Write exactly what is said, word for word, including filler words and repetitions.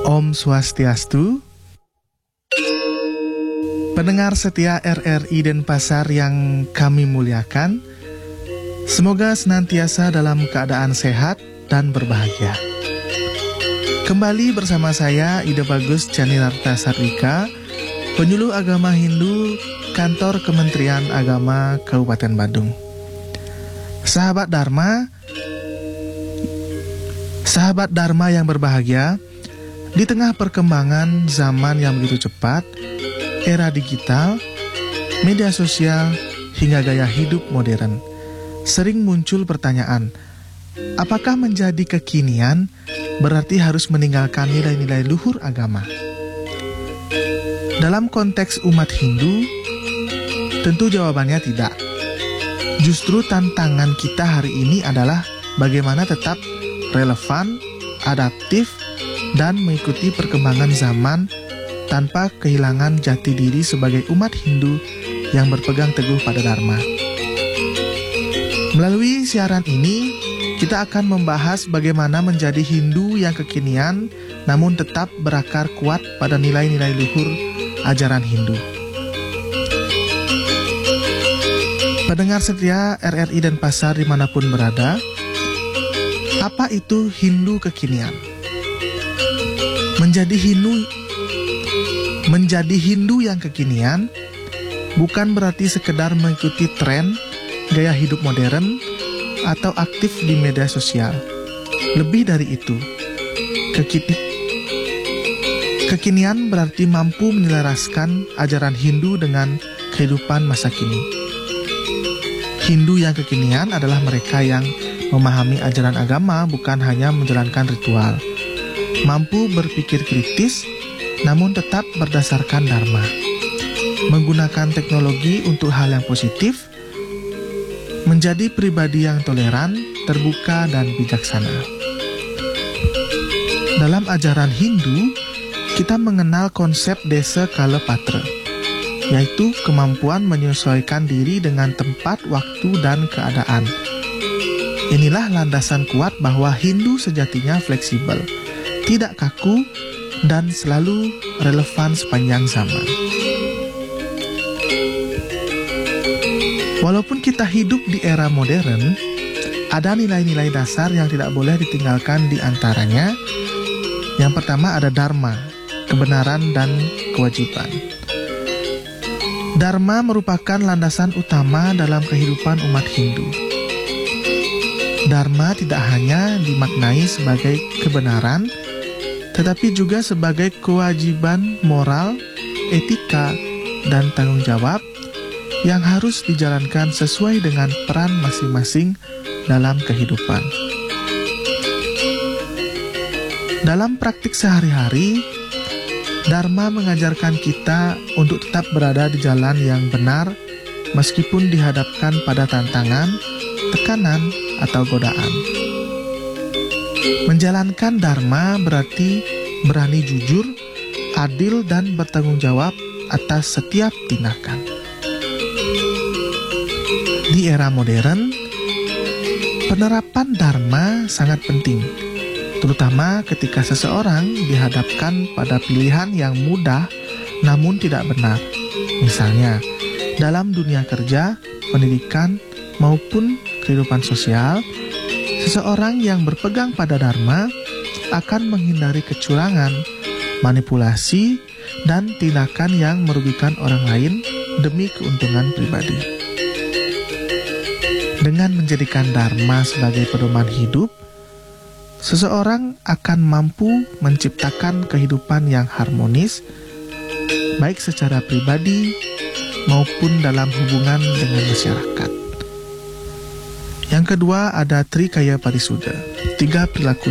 Om Swastiastu. Pendengar setia R R I Denpasar yang kami muliakan, semoga senantiasa dalam keadaan sehat dan berbahagia. Kembali bersama saya Ida Bagus Caninarta Sarwika, penyuluh agama Hindu Kantor Kementerian Agama Kabupaten Badung. Sahabat Dharma, sahabat Dharma yang berbahagia, di tengah perkembangan zaman yang begitu cepat, era digital, media sosial, hingga gaya hidup modern, sering muncul pertanyaan, apakah menjadi kekinian berarti harus meninggalkan nilai-nilai luhur agama? Dalam konteks umat Hindu, tentu jawabannya tidak. Justru tantangan kita hari ini adalah bagaimana tetap relevan, adaptif, dan mengikuti perkembangan zaman tanpa kehilangan jati diri sebagai umat Hindu yang berpegang teguh pada Dharma. Melalui siaran ini, kita akan membahas bagaimana menjadi Hindu yang kekinian namun tetap berakar kuat pada nilai-nilai luhur ajaran Hindu. Pendengar setia R R I Denpasar dimanapun berada, apa itu Hindu kekinian? Menjadi Hindu Menjadi Hindu yang kekinian bukan berarti sekedar mengikuti tren, gaya hidup modern, atau aktif di media sosial. Lebih dari itu, kekini, kekinian berarti mampu menyelaraskan ajaran Hindu dengan kehidupan masa kini. Hindu yang kekinian adalah mereka yang memahami ajaran agama bukan hanya menjalankan ritual, mampu berpikir kritis, namun tetap berdasarkan Dharma, menggunakan teknologi untuk hal yang positif, menjadi pribadi yang toleran, terbuka, dan bijaksana. Dalam ajaran Hindu, kita mengenal konsep desa kala patra, yaitu kemampuan menyesuaikan diri dengan tempat, waktu, dan keadaan. Inilah landasan kuat bahwa Hindu sejatinya fleksibel, tidak kaku, dan selalu relevan sepanjang zaman. Walaupun kita hidup di era modern, ada nilai-nilai dasar yang tidak boleh ditinggalkan di antaranya. Yang pertama ada Dharma, kebenaran dan kewajiban. Dharma merupakan landasan utama dalam kehidupan umat Hindu. Dharma tidak hanya dimaknai sebagai kebenaran, tetapi juga sebagai kewajiban moral, etika, dan tanggung jawab yang harus dijalankan sesuai dengan peran masing-masing dalam kehidupan. Dalam praktik sehari-hari, Dharma mengajarkan kita untuk tetap berada di jalan yang benar meskipun dihadapkan pada tantangan, tekanan, atau godaan. Menjalankan Dharma berarti berani jujur, adil, dan bertanggung jawab atas setiap tindakan. Di era modern, penerapan Dharma sangat penting, terutama ketika seseorang dihadapkan pada pilihan yang mudah namun tidak benar. Misalnya, dalam dunia kerja, pendidikan, maupun kehidupan sosial, seseorang yang berpegang pada Dharma akan menghindari kecurangan, manipulasi, dan tindakan yang merugikan orang lain demi keuntungan pribadi. Dengan menjadikan Dharma sebagai pedoman hidup, seseorang akan mampu menciptakan kehidupan yang harmonis, baik secara pribadi maupun dalam hubungan dengan masyarakat. Yang kedua ada Trikaya Parisuddha, tiga perilaku